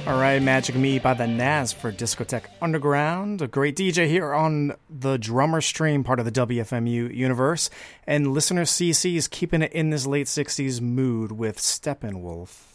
All right, Magic Me by the Nas for Discotheque Underground. A great DJ here on the Drummer Stream, part of the WFMU universe. And listener CC is keeping it in this late 60s mood with Steppenwolf.